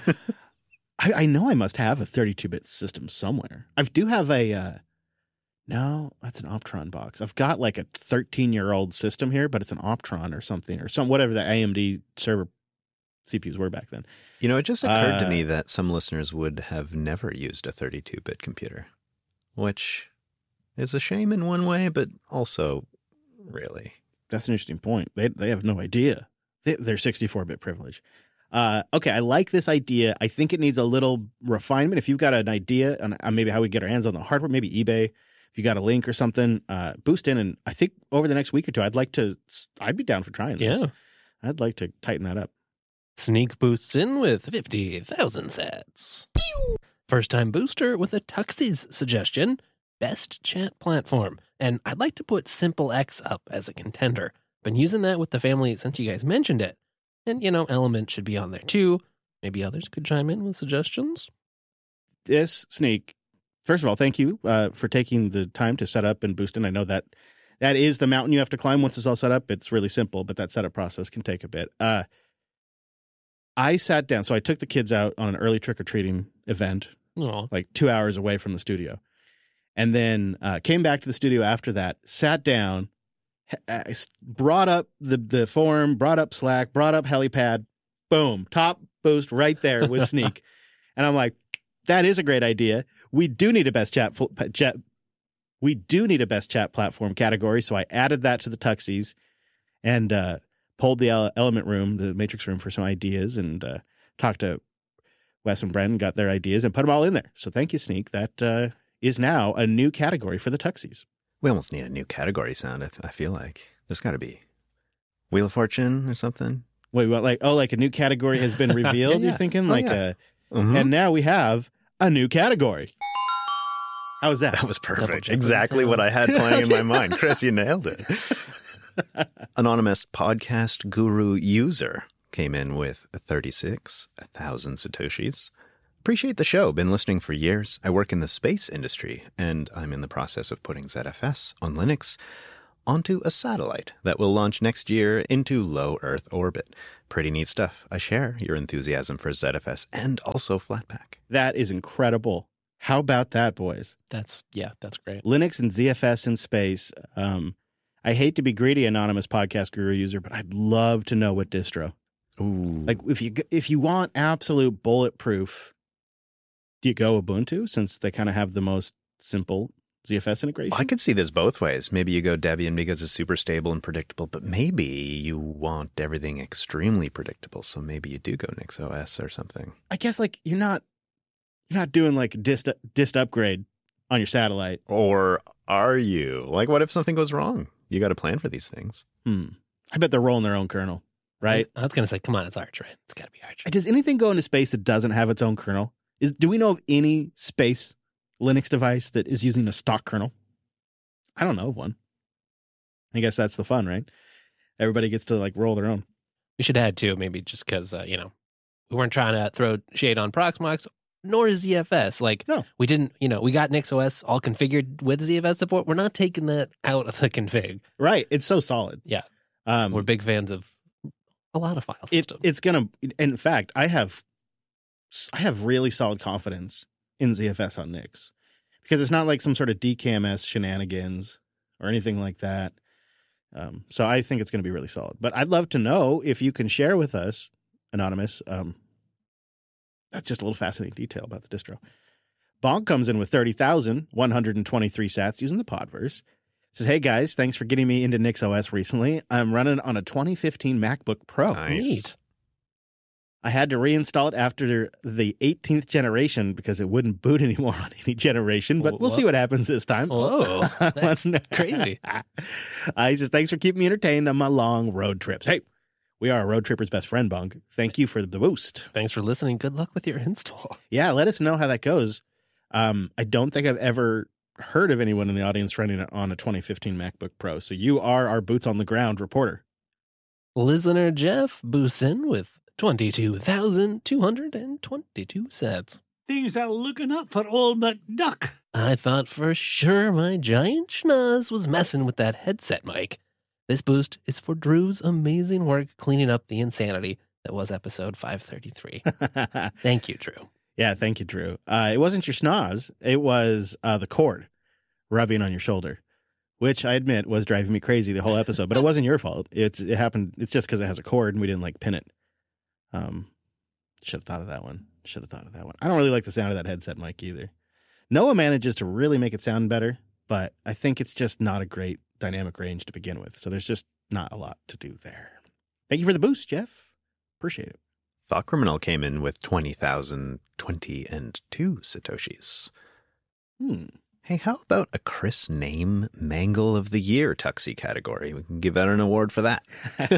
I, I know I must have a thirty-two bit system somewhere. I do have a, uh, no, that's an Optron box. I've got like a thirteen-year-old system here, but it's an Optron or something, or some whatever the A M D server C P Us were back then. You know, it just occurred to Uh, me that some listeners would have never used a thirty-two bit computer, which is a shame in one way, but also really. That's an interesting point. They they have no idea. They, they're sixty-four bit privilege. Uh, okay, I like this idea. I think it needs a little refinement. If you've got an idea on uh, maybe how we get our hands on the hardware, maybe eBay, if you got a link or something, uh, boost in. And I think over the next week or two, I'd like to, I'd be down for trying this. Yeah. I'd like to tighten that up. Sneak boosts in with fifty thousand sats. First time booster with a Tuxies suggestion. Best chat platform. And I'd like to put SimpleX up as a contender. Been using that with the family since you guys mentioned it. And, you know, Element should be on there too. Maybe others could chime in with suggestions. This Sneak, first of all, thank you uh, for taking the time to set up and boost in. I know that that is the mountain you have to climb once it's all set up. It's really simple, but that setup process can take a bit. Uh, I sat down, so I took the kids out on an early trick-or-treating event, Oh, like two hours away from the studio. And then uh, came back to the studio after that, sat down, ha- uh, brought up the, the forum, brought up Slack, brought up Helipad, boom, top boost right there with Sneak. And I'm like, that is a great idea. We do need a best chat, chat we do need a best chat platform category. So I added that to the Tuxies and uh, pulled the ele- element room, the matrix room for some ideas and uh, talked to Wes and Brendan, got their ideas and put them all in there. So thank you, Sneak. That uh, is now a new category for the Tuxies. We almost need a new category sound, I, th- I feel like. There's got to be Wheel of Fortune or something. Wait, what? Like, oh, like a new category has been revealed, Yeah, yeah. you're thinking? Oh, like yeah. a, Mhm. and now we have a new category. How was that? That was Double perfect. Jeopardy Exactly sound. what I had playing in my mind. Chris, you nailed it. Anonymous podcast guru user came in with thirty-six thousand Satoshis. Appreciate the show. Been listening for years. I work in the space industry, and I'm in the process of putting Z F S on Linux onto a satellite that will launch next year into low Earth orbit. Pretty neat stuff. I share your enthusiasm for Z F S and also Flatpak. That is incredible. How about that, boys? that's, yeah, that's great. Linux and Z F S in space. Um, I hate to be greedy, anonymous podcast guru user, but I'd love to know what distro. Ooh. Like, if you if you want absolute bulletproof, do you go Ubuntu since they kind of have the most simple Z F S integration. Well, I could see this both ways. Maybe you go Debian because it's super stable and predictable, but maybe you want everything extremely predictable. So maybe you do go NixOS or something. I guess like you're not you're not doing like dist dist upgrade on your satellite. Or are you? Like, what if something goes wrong? You got to plan for these things. Hmm. I bet they're rolling their own kernel, right? I was going to say, come on, it's Arch, right? It's got to be Arch. Does anything go into space that doesn't have its own kernel? Is do we know of any space Linux device that is using a stock kernel? I don't know of one. I guess that's the fun, right? Everybody gets to like roll their own. We should add too, maybe just because uh, you know, we weren't trying to throw shade on Proxmox nor Z F S. Like, no, we didn't. You know, we got NixOS all configured with Z F S support. We're not taking that out of the config. Right? It's so solid. Yeah, um, we're big fans of a lot of file it, systems. It's gonna. In fact, I have, I have really solid confidence in Z F S on Nix because it's not like some sort of D K M S shenanigans or anything like that. Um, so I think it's going to be really solid. But I'd love to know if you can share with us, Anonymous. Um, that's just a little fascinating detail about the distro. Bonk comes in with thirty thousand one hundred twenty-three sats using the Podverse. Says, hey guys, thanks for getting me into NixOS recently. I'm running on a twenty fifteen MacBook Pro. Nice. Neat. I had to reinstall it after the eighteenth generation because it wouldn't boot anymore on any generation, but we'll Whoa. see what happens this time. Whoa, that's crazy. Uh, he says, thanks for keeping me entertained on my long road trips. Hey, we are a road tripper's best friend, Bunk. Thank you for the boost. Thanks for listening. Good luck with your install. Yeah, let us know how that goes. Um, I don't think I've ever heard of anyone in the audience running it on a twenty fifteen MacBook Pro, so you are our boots on the ground reporter. Listener Jeff Boosin with twenty-two thousand two hundred twenty-two sets. Things are looking up for old McDuck. I thought for sure my giant schnoz was messing with that headset mic. This boost is for Drew's amazing work cleaning up the insanity that was episode five thirty-three. Thank you, Drew. Yeah, thank you, Drew. Uh, it wasn't your schnoz. It was uh, the cord rubbing on your shoulder, which I admit was driving me crazy the whole episode. But it wasn't your fault. It's It happened. It's just because it has a cord and we didn't like pin it. Um, should have thought of that one. Should have thought of that one. I don't really like the sound of that headset mic either. Noah manages to really make it sound better, but I think it's just not a great dynamic range to begin with. So there's just not a lot to do there. Thank you for the boost, Jeff. Appreciate it. Thought Criminal came in with twenty thousand twenty and two Satoshis. Hmm. Hey, how about a Chris Name Mangle of the Year Tuxie category? We can give out an award for that.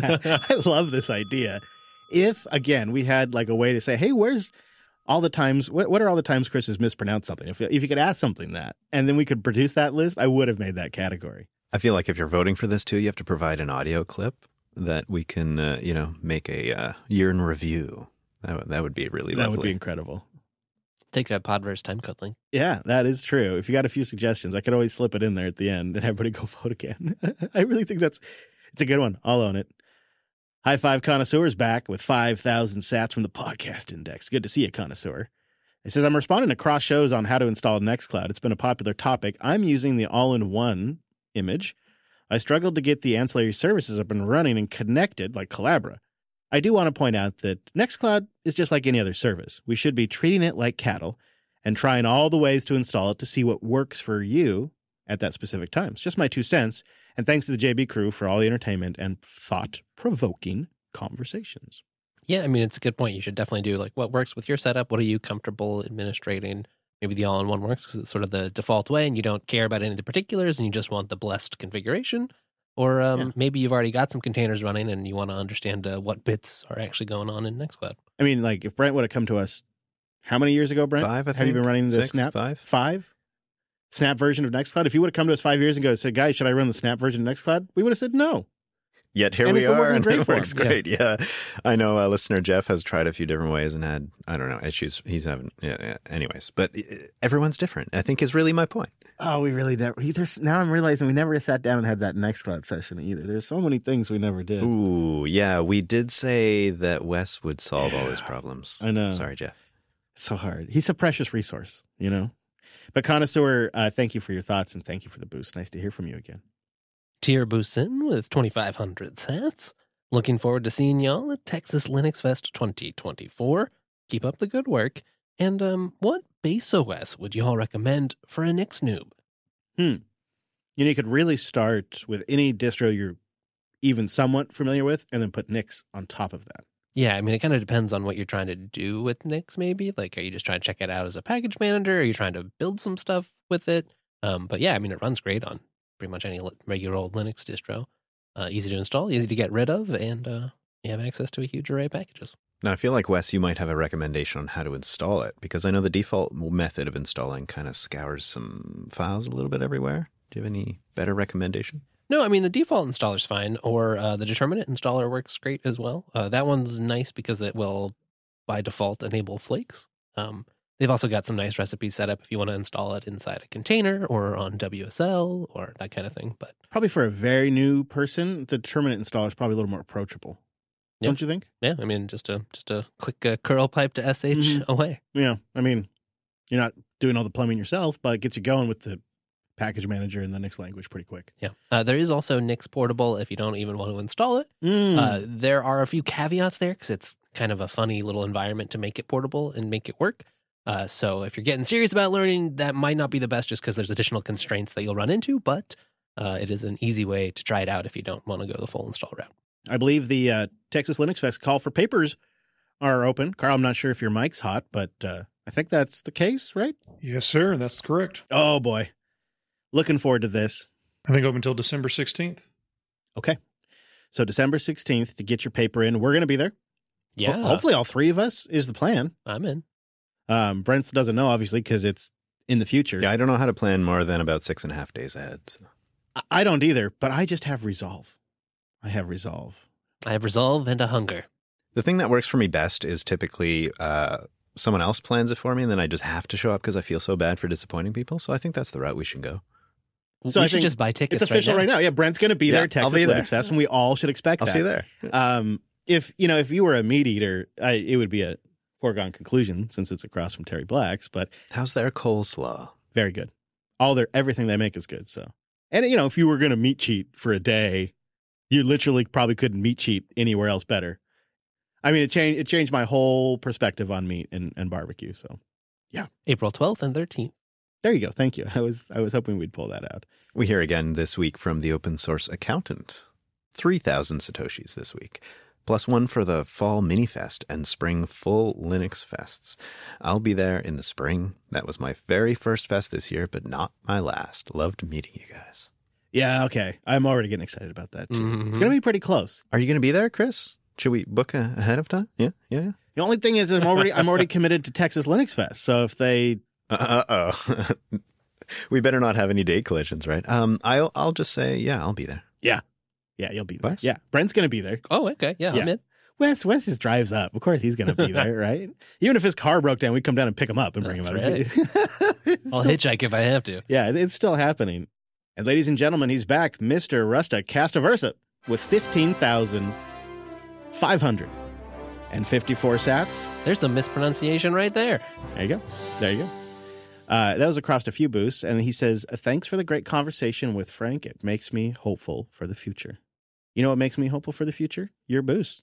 I love this idea. If, again, we had like a way to say, hey, where's all the times, what, what are all the times Chris has mispronounced something? If, if you could ask something that, and then we could produce that list, I would have made that category. I feel like if you're voting for this too, you have to provide an audio clip that we can, uh, you know, make a uh, year in review. That, w- that would be really That lovely. would be incredible. Take that Podverse timecode link. Yeah, that is true. If you got a few suggestions, I could always slip it in there at the end and everybody go vote again. I really think that's, it's a good one. I'll own it. High Five Connoisseur's back with five thousand sats from the podcast index. Good to see you, Connoisseur. It says, I'm responding to cross shows on how to install Nextcloud. It's been a popular topic. I'm using the all-in-one image. I struggled to get the ancillary services up and running and connected like Collabra. I do want to point out that Nextcloud is just like any other service. We should be treating it like cattle and trying all the ways to install it to see what works for you at that specific time. It's just my two cents. And thanks to the J B crew for all the entertainment and thought-provoking conversations. Yeah, I mean, it's a good point. You should definitely do like what works with your setup. What are you comfortable administrating? Maybe the all-in-one works because it's sort of the default way and you don't care about any of the particulars and you just want the blessed configuration. Or um, Yeah. maybe you've already got some containers running and you want to understand uh, what bits are actually going on in Nextcloud. I mean, like, if Brent would have come to us, how many years ago, Brent? Five, I Have you think. been running the Six, Snap? five? Five? Snap version of Nextcloud? If you would have come to us five years ago and said, guys, should I run the Snap version of Nextcloud? We would have said no. Yet here And we it's been are, working and great it for works him. Yeah. great. Yeah. I know uh, listener Jeff has tried a few different ways and had, I don't know, issues. He's having, yeah, yeah. Anyways, but uh, everyone's different, I think is really my point. Oh, we really never. There's, now I'm realizing we never sat down and had that Nextcloud session either. There's so many things we never did. Ooh, yeah. We did say that Wes would solve all his problems. I know. Sorry, Jeff. It's so hard. He's a precious resource, you know? But Connoisseur, uh, thank you for your thoughts and thank you for the boost. Nice to hear from you again. Tier Boosin with twenty-five hundred sats. Looking forward to seeing y'all at Texas Linux Fest twenty twenty-four. Keep up the good work. And um, what base O S would y'all recommend for a Nix noob? Hmm. You know, you could really start with any distro you're even somewhat familiar with and then put Nix on top of that. Yeah, I mean, it kind of depends on what you're trying to do with Nix, maybe. Like, are you just trying to check it out as a package manager? Are you trying to build some stuff with it? Um, but yeah, I mean, it runs great on pretty much any li- regular old Linux distro. Uh, easy to install, easy to get rid of, and uh, you have access to a huge array of packages. Now, I feel like, Wes, you might have a recommendation on how to install it, because I know the default method of installing kind of scours some files a little bit everywhere. Do you have any better recommendation? No, I mean, the default installer's fine, or uh, the determinate installer works great as well. Uh, that one's nice because it will, by default, enable flakes. Um, they've also got some nice recipes set up if you want to install it inside a container or on W S L or that kind of thing. But Probably for a very new person, the determinate installer is probably a little more approachable. Yep. Don't you think? yeah, I mean, just a just a quick uh, curl pipe to S H Mhm. away. Yeah. I mean, you're not doing all the plumbing yourself, but it gets you going with the package manager in the Nix language pretty quick. Yeah. Uh, there is also Nix Portable if you don't even want to install it. Mm. Uh, there are a few caveats there because it's kind of a funny little environment to make it portable and make it work. Uh, so if you're getting serious about learning, that might not be the best just because there's additional constraints that you'll run into, but uh, it is an easy way to try it out if you don't want to go the full install route. I believe the uh, Texas Linux Fest call for papers are open. Carl, I'm not sure if your mic's hot, but uh, I think that's the case, right? Yes, sir. That's correct. Oh, boy. Looking forward to this. I think open until December sixteenth. Okay. So December sixteenth to get your paper in. We're going to be there. Yeah. Ho- hopefully all three of us is the plan. I'm in. Um, Brent doesn't know, obviously, because it's in the future. Yeah, I don't know how to plan more than about six and a half days ahead. So. I- I don't either, but I just have resolve. I have resolve. I have resolve and a hunger. The thing that works for me best is typically uh, someone else plans it for me, and then I just have to show up because I feel so bad for disappointing people. So I think that's the route we should go. So we I should think just buy tickets. It's official right now. now. Yeah, Brent's going to be Yeah, there, I'll Texas be there. Linux Fest, and we all should expect I'll that. see you there. Um, if you know, if you were a meat eater, I, it would be a foregone conclusion since it's across from Terry Black's. But How's their coleslaw? very good. All their everything they make is good. So, and you know, if you were going to meat cheat for a day, you literally probably couldn't meat cheat anywhere else better. I mean, it changed it changed my whole perspective on meat and, and barbecue. So, April twelfth and thirteenth. there you go. Thank you. I was I was hoping we'd pull that out. We hear again this week from the open source accountant. three thousand Satoshis this week, plus one for the fall mini fest and spring full Linux fests. I'll be there in the spring. That was my very first fest this year, but not my last. Loved meeting you guys. Yeah. Okay. I'm already getting excited about that. Too. Mhm. It's going to be pretty close. Are you going to be there, Chris? Should we book a- ahead of time? Yeah, yeah, yeah. The only thing is, I'm already I'm already committed to Texas Linux Fest. So if they Uh oh. We better not have any date collisions, right? Um, I'll I'll just say, yeah, I'll be there. Yeah, you'll be there. Wes? Yeah, Brent's going to be there. Oh, okay. Yeah, Yeah. I'm in. Wes, Wes just drives up. Of course he's going to be there, right? Even if his car broke down, we'd come down and pick him up and bring That's him out. right. It's I'll still- hitchhike if I have to. Yeah, it's still happening. And ladies and gentlemen, he's back, Mister Rusta Castaversa, with fifteen thousand five hundred fifty-four sats. There's some mispronunciation right there. There you go. There you go. Uh, that was across a few boosts. And he says, thanks for the great conversation with Frank. It makes me hopeful for the future. You know what makes me hopeful for the future? Your boost.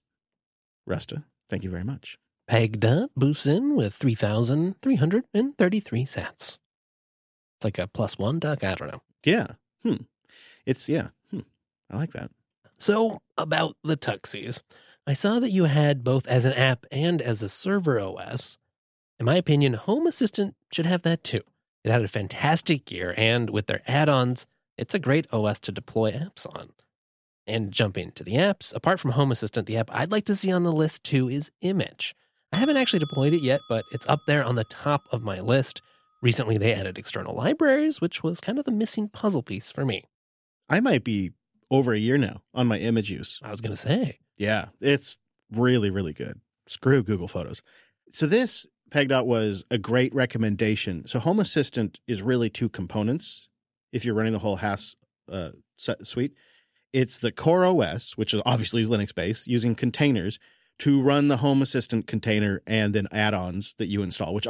Rusta, thank you very much. Pegda boosts in with three thousand three hundred thirty-three sats. It's like a plus one duck. I don't know. Yeah. Hmm. It's, yeah. Hmm. I like that. So, about the Tuxies. I saw that you had both as an app and as a server O S. In my opinion, Home Assistant should have that too. It had a fantastic gear, and with their add-ons, it's a great O S to deploy apps on. And jumping to the apps, apart from Home Assistant, the app I'd like to see on the list too is Image. I haven't actually deployed it yet, but it's up there on the top of my list. Recently, they added external libraries, which was kind of the missing puzzle piece for me. I might be over a year now on my image use. I was going to say. Yeah, it's really, really good. Screw Google Photos. So this, PegDot, was a great recommendation. So Home Assistant is really two components if you're running the whole H A S uh, set suite. It's the core O S, which is obviously is Linux-based, using containers to run the Home Assistant container and then add-ons that you install, which